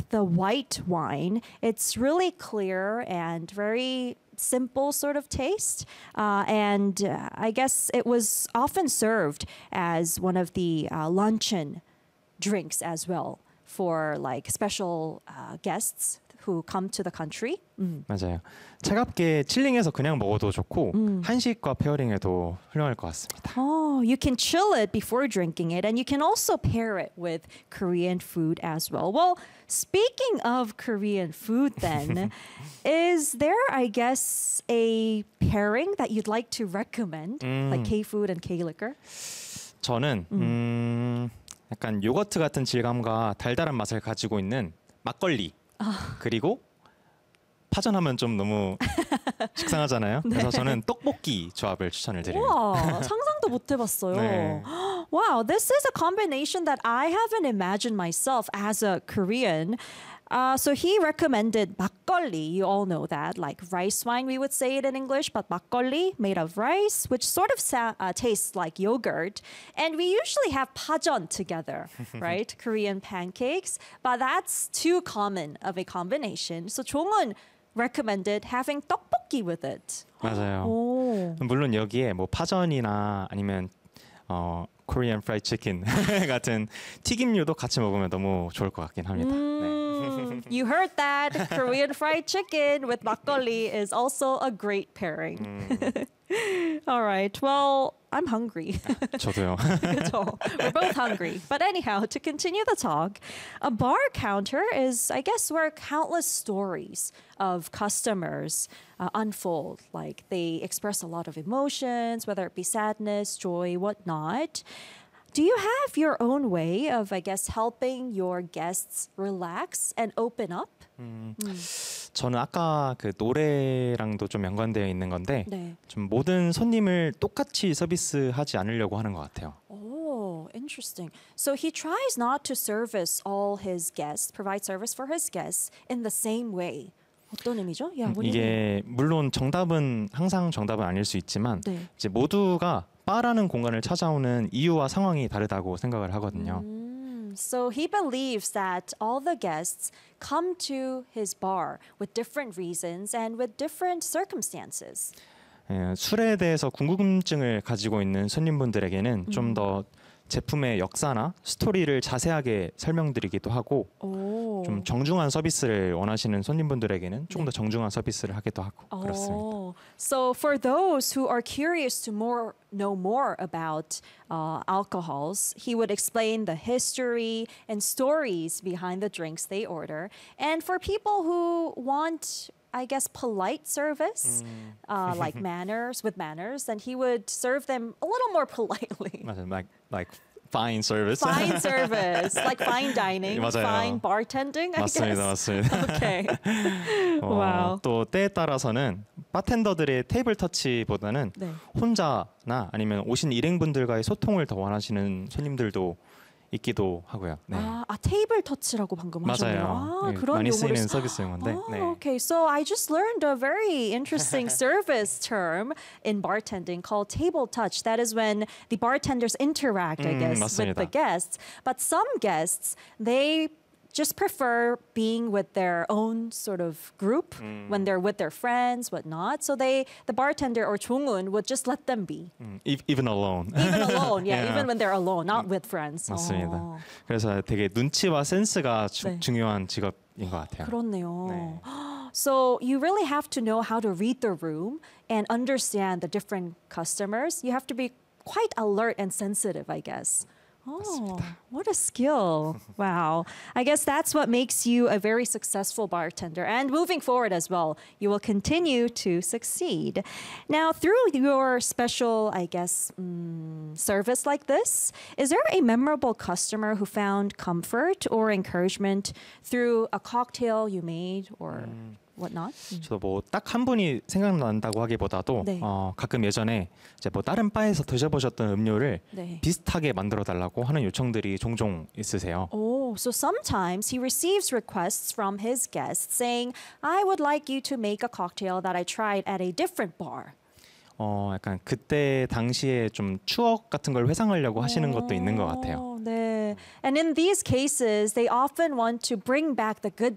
the white wine. It's really clear and very simple sort of taste. And I guess it was often served as one of the luncheon drinks as well for like special guests who come to the country. 맞아요. 차갑게 칠링해서 그냥 먹어도 좋고 한식과 페어링해도 훌륭할 것 같습니다. Oh, you can chill it before drinking it, and you can also pair it with Korean food as well. Well, speaking of Korean food then, is there, I guess, a pairing that you'd like to recommend, like K-food and K-liquor? 저는 약간 요거트 같은 질감과 달달한 맛을 가지고 있는 막걸리 그리고 파전하면 좀 너무 식상하잖아요. 그래서 저는 떡볶이 조합을 추천을 드립니다. 와, 상상도 못 해봤어요. 네. Wow, this is a combination that I haven't imagined myself as a Korean. So he recommended makgeolli. You all know that, like rice wine, we would say it in English, but makgeolli made of rice, which sort of tastes like yogurt. And we usually have pajeon together, right? Korean pancakes, but that's too common of a combination. So 종은 recommended having 떡볶이 with it. 맞아요. 오. 물론 여기에 뭐 파전이나 아니면 Korean fried chicken 같은 튀김류도 같이 먹으면 너무 좋을 것 같긴 합니다. 네. You heard that. Korean fried chicken with makgeolli is also a great pairing. All right. Well, I'm hungry. 저도요. 그쵸? We're both hungry. But anyhow, to continue the talk, a bar counter is, I guess, where countless stories of customers unfold. Like they express a lot of emotions, whether it be sadness, joy, whatnot. Do you have your own way of, I guess, helping your guests relax and open up? 저는 아까 그 노래랑도 좀 연관되어 있는 건데 네. 좀 모든 손님을 똑같이 서비스하지 않으려고 하는 것 같아요. Oh, interesting. So he tries not to service all his guests, provide service for his guests in the same way. 어떤 의미죠? Yeah, what do you mean? 이게 물론 항상 정답은 아닐 수 있지만 네. 이제 모두가 바라는 공간을 찾아오는 이유와 상황이 다르다고 생각을 하거든요. So he believes that all the guests come to his bar with different reasons and with different circumstances. 술에 대해서 궁금증을 가지고 있는 손님분들에게는 좀 더 제품의 역사나 스토리를 자세하게 설명드리기도 하고 좀 정중한 서비스를 원하시는 손님분들에게는 조금 더 정중한 서비스를 하기도 하고 그렇습니다. So for those who are curious to know more about alcohols, he would explain the history and stories behind the drinks they order. And for people who want, I guess, polite service, like manners, then he would serve them a little more politely. 맞아요. Like fine service. Fine service, like fine dining, 맞아요. fine bartending, I 맞습니다, guess. 맞습니다. Okay. Wow. 또 때에 따라서는 바텐더들의 테이블 터치보다는 네. 혼자나 아니면 오신 일행분들과의 소통을 더 원하시는 손님들도 있기도 하고요. 네. 테이블 터치라고 방금 하셨네요. 맞아요. 그런 많이 용어를 쓰이는 서비스 용어인데. 네. Okay, so I just learned a very interesting service term in bartending called table touch. That is when the bartenders interact, I guess, with the 맞습니다. guests. But some guests, they just prefer being with their own sort of group when they're with their friends, whatnot. So the bartender or 종은 would just let them be. Even alone. Even alone, yeah, Yeah. even when they're alone, not with friends. 맞습니다. 그래서 되게 눈치와 센스가 네. 중요한 직업인 것 같아요. 그렇네요. 네. So you really have to know how to read the room and understand the different customers. You have to be quite alert and sensitive, I guess. Oh, what a skill. Wow. I guess that's what makes you a very successful bartender. And moving forward as well, you will continue to succeed. Now, through your special, I guess, service like this, is there a memorable customer who found comfort or encouragement through a cocktail you made or whatnot? 저도 뭐 딱 한 분이 생각난다고 하기보다도 네. 가끔 예전에 이제 뭐 다른 바에서 드셔보셨던 음료를 네. 비슷하게 만들어 달라고 하는 요청들이 종종 있으세요. Oh, so sometimes he receives requests from his guests saying, I would like you to make a cocktail that I tried at a different bar. 약간 그때 당시에 좀 추억 같은 걸 회상하려고 하시는 것도 있는 것 같아요. 네. 네. And in these cases, they often want to bring back the good